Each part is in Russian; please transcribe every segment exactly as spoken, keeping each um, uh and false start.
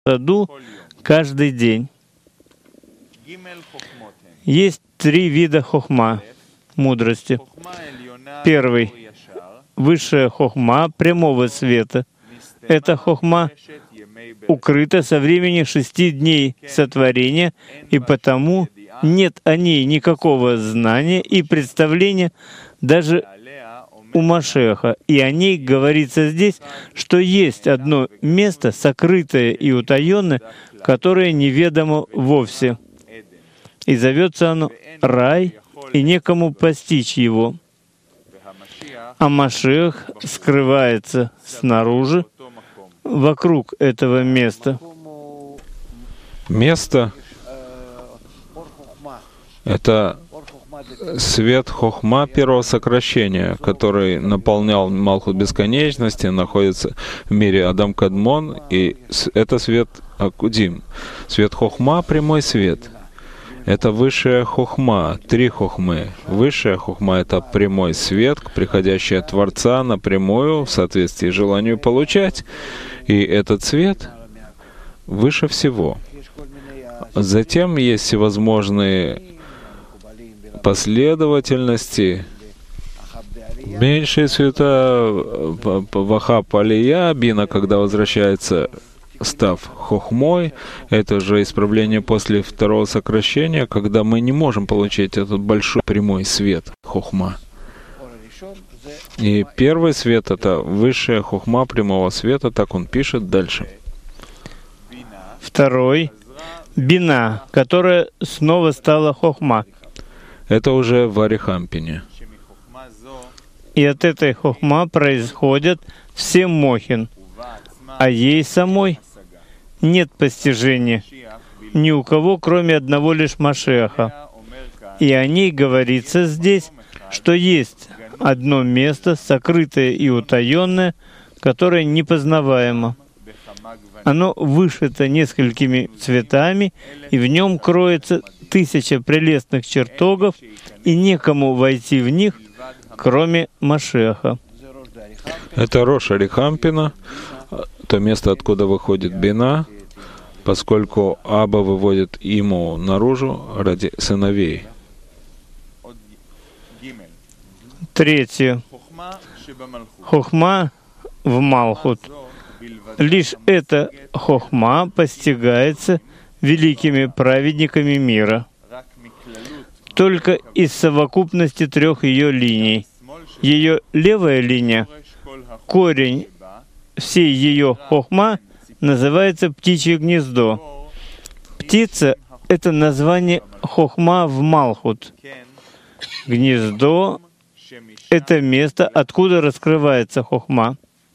саду каждый день. Есть три вида хохма, мудрости. Первый — высшая хохма прямого света. Эта хохма укрыта со времени шести дней сотворения, и потому нет о ней никакого знания и представления даже у Машеха. И о ней говорится здесь, что есть одно место, сокрытое и утаенное, которое неведомо вовсе. И зовется оно рай, и некому постичь его. А Машех скрывается снаружи, вокруг этого места. Место — это свет хохма первого сокращения, который наполнял Малхут бесконечности, находится в мире Адам Кадмон, и это свет Акудим. Свет хохма — прямой свет. Это высшая хохма, три хохмы. Высшая хохма — это прямой свет, приходящий от Творца напрямую, в соответствии с желанию получать. И этот свет выше всего. Затем есть всевозможные последовательности, меньшие света, Вахаб Алия, Бина, когда возвращается, став хохмой, это же исправление после второго сокращения, когда мы не можем получить этот большой прямой свет хохма. И первый свет — это высшая хохма прямого света, так он пишет дальше. Второй — бина, которая снова стала хохма. Это уже в Арихампине. И от этой хохма происходят все мохин, а ей самой нет постижения ни у кого, кроме одного лишь Машеха. И о ней говорится здесь, что есть одно место, сокрытое и утаенное, которое непознаваемо. Оно вышито несколькими цветами, и в нем кроется тысяча прелестных чертогов, и некому войти в них, кроме Машеха. Это Рош Арихампина, то место, откуда выходит бина, поскольку Аба выводит ему наружу ради сыновей. Третье. Хохма в Малхут. Лишь эта хохма постигается великими праведниками мира. Только из совокупности трех ее линий. Ее левая линия, корень всей ее хохма, называется птичье гнездо. Птица — это название хохма в Малхут. Гнездо — это место, откуда раскрывается хохма.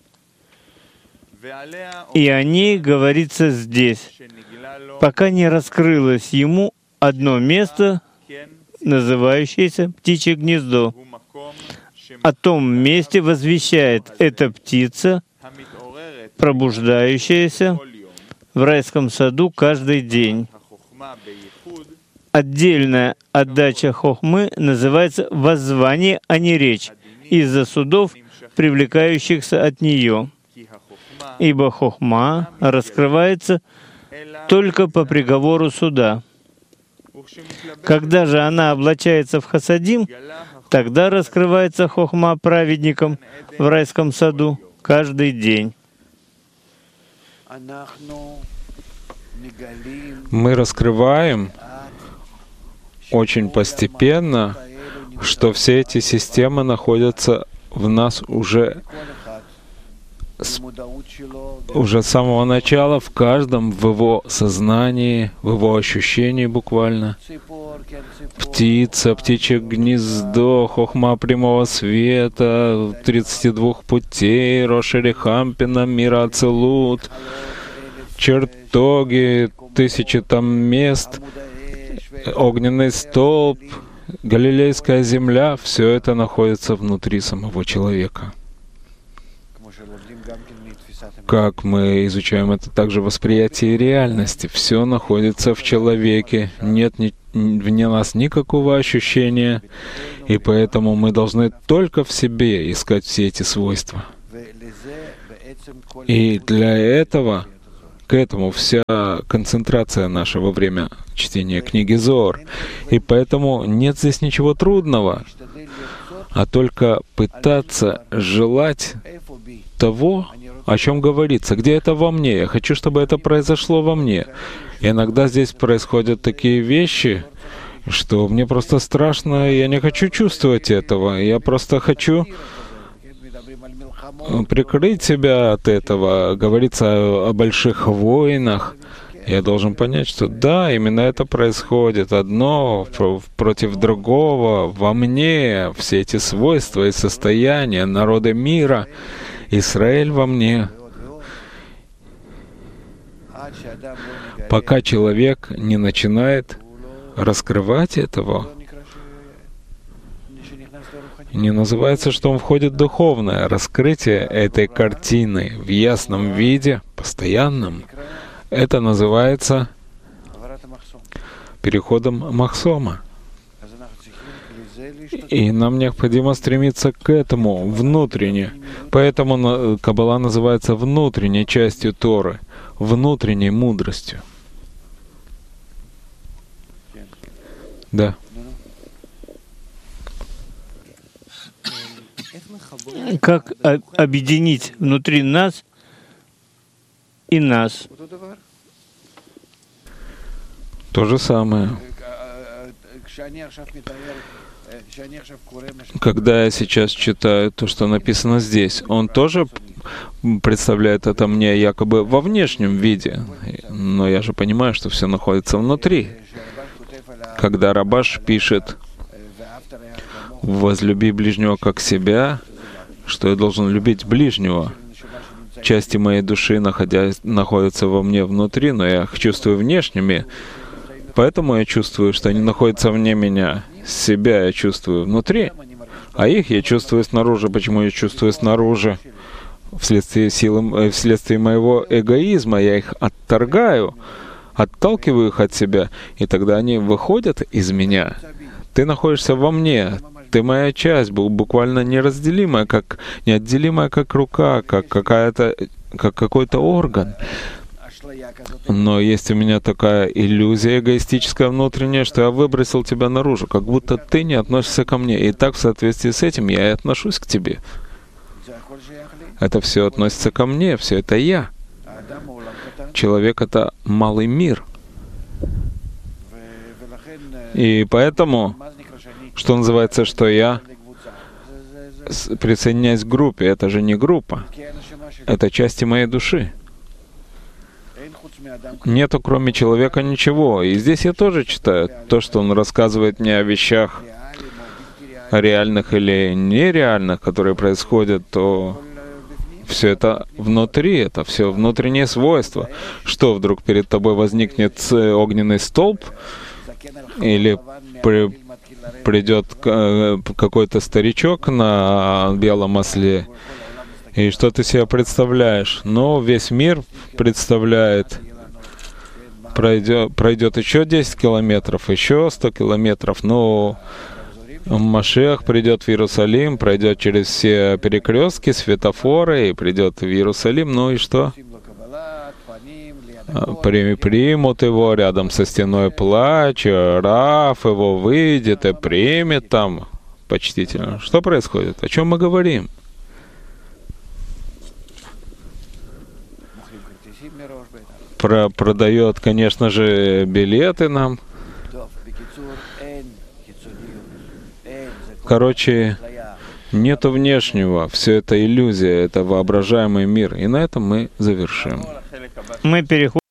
И о ней говорится здесь, пока не раскрылось ему одно место, называющееся птичье гнездо. О том месте возвещает эта птица, пробуждающаяся в райском саду каждый день. Отдельная отдача хохмы называется воззвание, а не речь, из-за судов, привлекающихся от нее. Ибо хохма раскрывается только по приговору суда. Когда же она облачается в хасадим, тогда раскрывается хохма праведникам в райском саду каждый день. Мы раскрываем очень постепенно, что все эти системы находятся в нас уже с, уже с самого начала, в каждом, в его сознании, в его ощущении буквально. Птица, птичье гнездо, хохма прямого света, тридцати двух путей, Рош Арихампина, мира Ацилут, чертоги, тысячи там мест, огненный столб, Галилейская земля — все это находится внутри самого человека. Как мы изучаем это также восприятие реальности. Все находится в человеке, нет ни, вне нас никакого ощущения, и поэтому мы должны только в себе искать все эти свойства. И для этого к этому вся концентрация наша во время чтения книги Зоар. И поэтому нет здесь ничего трудного, а только пытаться желать того, о чем говорится. Где это во мне? Я хочу, чтобы это произошло во мне. И иногда здесь происходят такие вещи, что мне просто страшно, я не хочу чувствовать этого. Я просто хочу прикрыть себя от этого. Говорится о, о больших войнах. Я должен понять, что да, именно это происходит. Одно против другого. Во мне все эти свойства и состояния, народы мира, Израиль во мне. Пока человек не начинает раскрывать этого, не называется, что он входит в духовное раскрытие этой картины в ясном виде, постоянном. Это называется переходом Махсома. И нам необходимо стремиться к этому внутренне. Поэтому Каббала называется внутренней частью Торы, внутренней мудростью. Да. Как объединить внутри нас и нас? То же самое. Когда я сейчас читаю то, что написано здесь, он тоже представляет это мне якобы во внешнем виде. Но я же понимаю, что все находится внутри. Когда Рабаш пишет «возлюби ближнего как себя», что я должен любить ближнего. Части моей души находясь, находятся во мне внутри, но я их чувствую внешними. Поэтому я чувствую, что они находятся вне меня. Себя я чувствую внутри, а их я чувствую снаружи. Почему я чувствую снаружи? Вследствие силы, вследствие моего эгоизма я их отторгаю, отталкиваю их от себя, и тогда они выходят из меня. Ты находишься во мне. Ты моя часть, буквально неразделимая, как неотделимая, как рука, как какая-то, как какой-то орган. Но есть у меня такая иллюзия эгоистическая внутренняя, что я выбросил тебя наружу, как будто ты не относишься ко мне. И так в соответствии с этим я и отношусь к тебе. Это все относится ко мне, все это я. Человек — это малый мир. И поэтому, что называется, что я присоединяюсь к группе, это же не группа, это части моей души. Нету кроме человека ничего. И здесь я тоже читаю то, что он рассказывает мне о вещах реальных или нереальных, которые происходят, то все это внутри, это все внутренние свойства. Что вдруг перед тобой возникнет огненный столб, или при, придет какой-то старичок на белом осле, и что ты себе представляешь? Ну, весь мир представляет, пройдет, пройдет еще десять километров, еще сто километров, но Машиах придет в Иерусалим, пройдет через все перекрестки, светофоры, и придет в Иерусалим, ну и что? Примут его, рядом со стеной плач, Рав его выйдет и примет там почтительно. Что происходит? О чем мы говорим? Про продает, конечно же, билеты нам. Короче, нету внешнего, все это иллюзия, это воображаемый мир. И на этом мы завершим. Мы переходим